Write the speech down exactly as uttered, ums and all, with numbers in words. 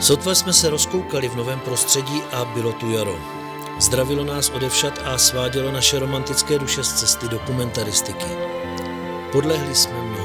Sotva jsme se rozkoukali v novém prostředí a bylo tu jaro. Zdravilo nás odevšad a svádělo naše romantické duše z cesty dokumentaristiky. Podlehli jsme mnoho